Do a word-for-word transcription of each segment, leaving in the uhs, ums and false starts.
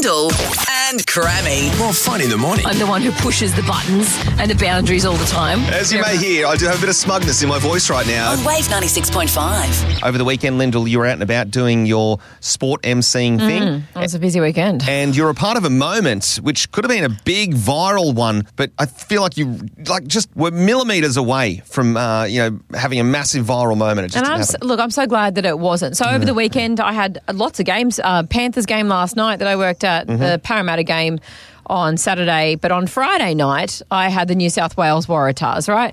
Lyndall and Crammy. More fun in the morning. I'm the one who pushes the buttons and the boundaries all the time. As you may hear, I do have a bit of smugness in my voice right now. On Wave ninety-six point five. Over the weekend, Lyndall, you were out and about doing your sport emceeing thing. Mm, it was a busy weekend. And you're a part of a moment which could have been a big viral one, but I feel like you like just were millimetres away from uh, you know having a massive viral moment. It just And didn't I'm happen. so, look, I'm so glad that it wasn't. So over the weekend, I had lots of games. Uh, Panthers game last night that I worked at, Mm-hmm. the Parramatta game on Saturday, but on Friday night, I had the New South Wales Waratahs, right?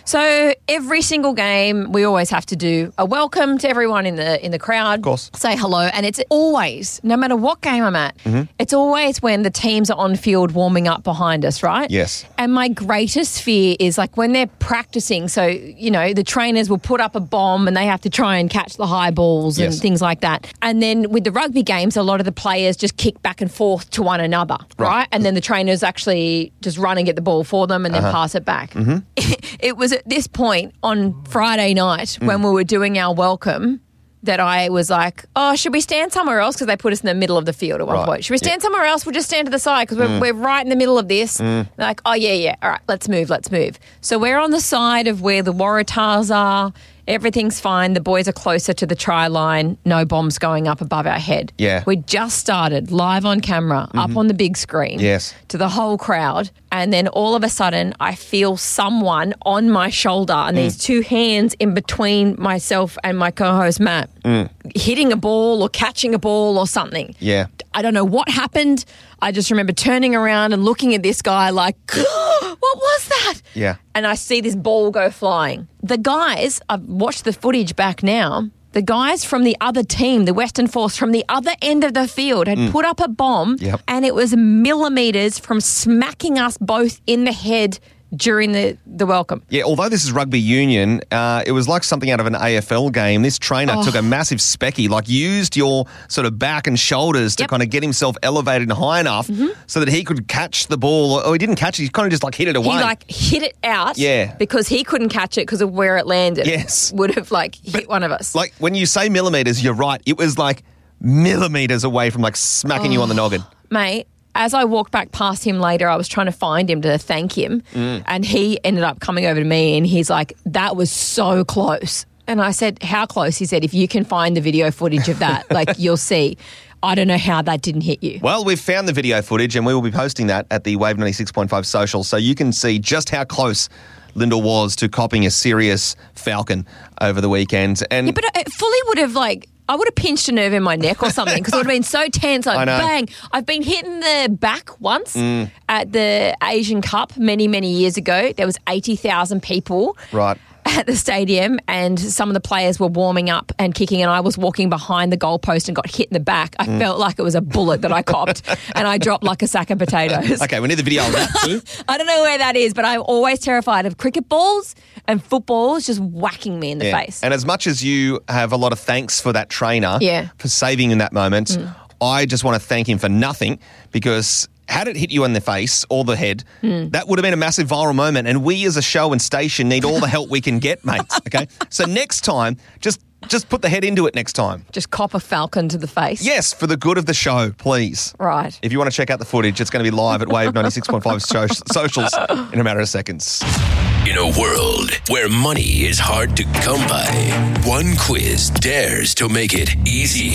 So every single game, we always have to do a welcome to everyone in the in the crowd. Of course. Say hello. And it's always, no matter what game I'm at, Mm-hmm. it's always when the teams are on field warming up behind us, right? Yes. And my greatest fear is like when they're practicing, so, you know, the trainers will put up a bomb and they have to try and catch the high balls and Yes. things like that. And then with the rugby games, a lot of the players just kick back and forth to one another, right? Right. And then the trainers actually just run and get the ball for them and then pass it back. Mm-hmm. It was at this point on Friday night Mm. when we were doing our welcome that I was like, oh, should we stand somewhere else? Because they put us in the middle of the field at one Right. point. Should we stand somewhere else? We'll just stand to the side because we're, we're right in the middle of this. They're like, oh, yeah, yeah. All right, let's move, let's move. So we're on the side of where the Waratahs are. Everything's fine. The boys are closer to the try line. No bombs going up above our head. Yeah. We just started live on camera, up on the big screen. Yes. To the whole crowd. And then all of a sudden, I feel someone on my shoulder and these two hands in between myself and my co-host, Matt, hitting a ball or catching a ball or something. Yeah. I don't know what happened. I just remember turning around and looking at this guy like, what was that? Yeah. And I see this ball go flying. The guys, I've watched the footage back now, the guys from the other team, the Western Force, from the other end of the field had put up a bomb Yep. and it was millimetres from smacking us both in the head during the, the welcome. Yeah, although this is rugby union, uh, it was like something out of an A F L game. This trainer Oh. took a massive specky, like used your sort of back and shoulders to Yep. kind of get himself elevated and high enough so that he could catch the ball. Or, or he didn't catch it, he kind of just like hit it away. He like hit it out Yeah. because he couldn't catch it because of where it landed. Yes. Would have like hit one of us. Like when you say millimetres, you're right. It was like millimetres away from like smacking you on the noggin. Mate, as I walked back past him later, I was trying to find him to thank him. And he ended up coming over to me and he's like, that was so close. And I said, how close? He said, if you can find the video footage of that, like you'll see. I don't know how that didn't hit you. Well, we've found the video footage and we will be posting that at the Wave ninety-six point five social so you can see just how close Lyndall was to copping a serious falcon over the weekend. And Yeah, but it fully would have like, I would have pinched a nerve in my neck or something because it would have been so tense. Like, I know. bang. I've been hit in the back once Mm. at the Asian Cup many, many years ago. There was eighty thousand people. Right. At the stadium, and some of the players were warming up and kicking, and I was walking behind the goalpost and got hit in the back. I Mm. felt like it was a bullet that I copped, and I dropped like a sack of potatoes. Okay, we need the video of that too. I don't know where that is, but I'm always terrified of cricket balls and footballs just whacking me in the Yeah. face. And as much as you have a lot of thanks for that trainer Yeah. for saving you in that moment, I just want to thank him for nothing because had it hit you in the face or the head, that would have been a massive viral moment. And we as a show and station need all the help we can get, mates. Okay? So next time, just just put the head into it next time. Just cop a falcon to the face. Yes, for the good of the show, please. Right. If you want to check out the footage, it's going to be live at Wave ninety-six point five so- socials in a matter of seconds. In a world where money is hard to come by, one quiz dares to make it easy.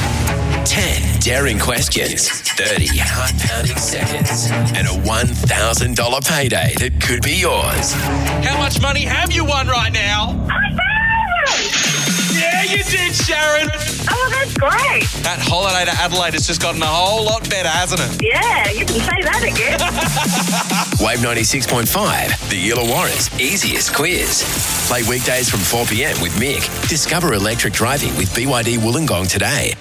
ten daring questions, thirty heart-pounding seconds, and a one thousand dollars payday that could be yours. How much money have you won right now? Yeah, you did, Sharon. Oh, that's great. That holiday to Adelaide has just gotten a whole lot better, hasn't it? Yeah, you can say that again. Wave ninety-six point five, the Illawarra's easiest quiz. Play weekdays from four p.m. with Mick. Discover electric driving with B Y D Wollongong today.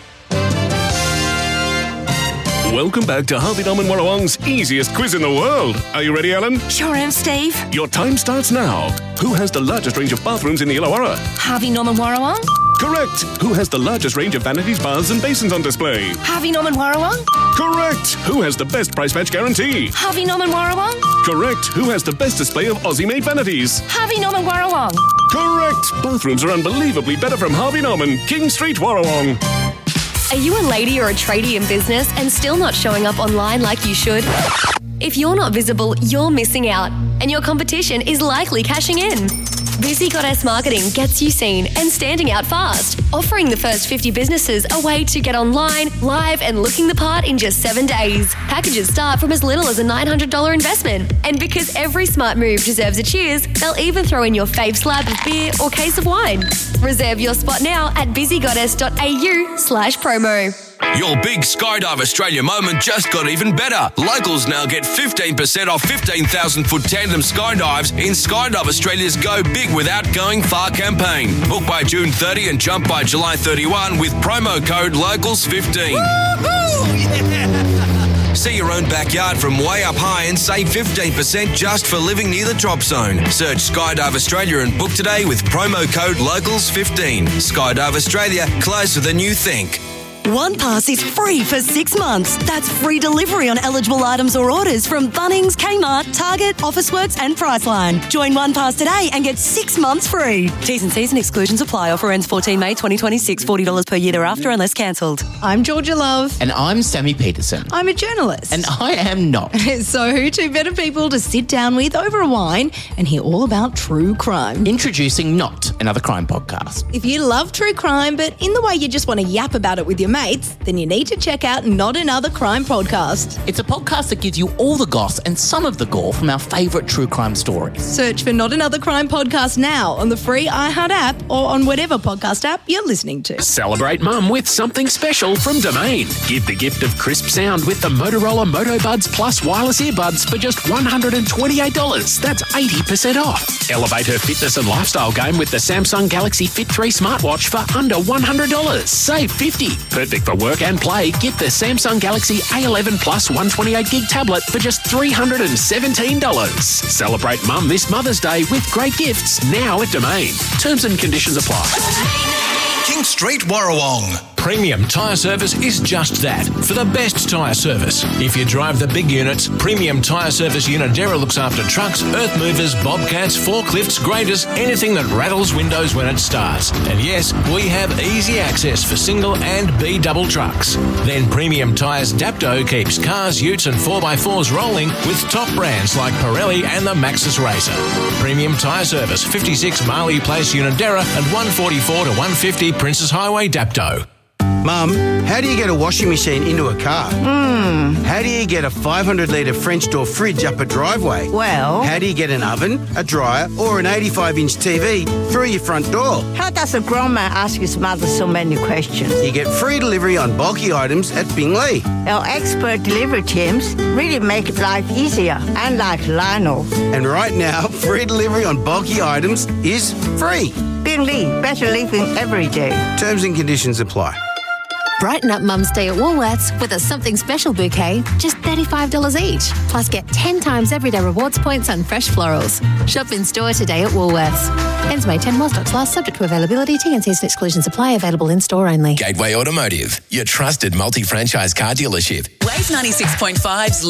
Welcome back to Harvey Norman Warrawong's easiest quiz in the world. Are you ready, Ellen? Sure am, Steve. Your time starts now. Who has the largest range of bathrooms in the Illawarra? Harvey Norman Warrawong. Correct. Who has the largest range of vanities, baths and basins on display? Harvey Norman Warrawong. Correct. Who has the best price match guarantee? Harvey Norman Warrawong. Correct. Who has the best display of Aussie-made vanities? Harvey Norman Warrawong. Correct. Bathrooms are unbelievably better from Harvey Norman, King Street, Warrawong. Are you a lady or a tradie in business and still not showing up online like you should? If you're not visible, you're missing out, and your competition is likely cashing in. Busy Goddess Marketing gets you seen and standing out fast, offering the first fifty businesses a way to get online, live, and looking the part in just seven days. Packages start from as little as a nine hundred dollars investment. And because every smart move deserves a cheers, they'll even throw in your fave slab of beer or case of wine. Reserve your spot now at busygoddess.au slash promo. Your big Skydive Australia moment just got even better. Locals now get fifteen percent off fifteen thousand foot tandem skydives in Skydive Australia's Go Big Without Going Far campaign. Book by June thirtieth and jump by July thirty-first with promo code locals fifteen. Yeah. See your own backyard from way up high and save fifteen percent just for living near the drop zone. Search Skydive Australia and book today with promo code locals fifteen. Skydive Australia, closer than you think. OnePass is free for six months. That's free delivery on eligible items or orders from Bunnings, Kmart, Target, Officeworks and Priceline. Join OnePass today and get six months free. T's and C's and exclusions apply. Offer ends fourteenth May twenty twenty-six. forty dollars per year thereafter unless cancelled. I'm Georgia Love. And I'm Sammy Peterson. I'm a journalist. And I am not. So who two better people to sit down with over a wine and hear all about true crime? Introducing Not, another crime podcast. If you love true crime, but in the way you just want to yap about it with your mates, then you need to check out Not Another Crime Podcast. It's a podcast that gives you all the goss and some of the gore from our favourite true crime stories. Search for Not Another Crime Podcast now on the free iHeart app or on whatever podcast app you're listening to. Celebrate mum with something special from Domain. Give the gift of crisp sound with the Motorola Moto Buds Plus wireless earbuds for just one hundred twenty-eight dollars. That's eighty percent off. Elevate her fitness and lifestyle game with the Samsung Galaxy Fit three smartwatch for under one hundred dollars. Save fifty dollars. Perfect for work and play. Get the Samsung Galaxy A eleven Plus one hundred twenty-eight gig tablet for just three hundred seventeen dollars. Celebrate mum this Mother's Day with great gifts now at Domain. Terms and conditions apply. King Street, Warrawong. Premium Tyre Service is just that, for the best tyre service. If you drive the big units, Premium Tyre Service Unidera looks after trucks, earth movers, bobcats, forklifts, graders, anything that rattles windows when it starts. And yes, we have easy access for single and B double trucks. Then Premium Tyres Dapto keeps cars, utes and four by fours rolling with top brands like Pirelli and the Maxxis Racer. Premium Tyre Service, fifty-six Marley Place, Unidera and one forty-four to one fifty Princess Highway, Dapto. Mum, how do you get a washing machine into a car? Hmm. How do you get a five hundred litre French door fridge up a driveway? Well... How do you get an oven, a dryer or an eighty-five inch T V through your front door? How does a grown man ask his mother so many questions? You get free delivery on bulky items at Bingley. Our expert delivery teams really make life easier, unlike Lionel. And right now, free delivery on bulky items is free. Bingley, better living every day. Terms and conditions apply. Brighten up Mum's Day at Woolworths with a something special bouquet, just thirty-five dollars each. Plus get ten times everyday rewards points on fresh florals. Shop in store today at Woolworths. Ends May tenth while stocks last, subject to availability. T and C's and exclusions apply. Available in store only. Gateway Automotive, your trusted multi-franchise car dealership. Wave ninety-six point five's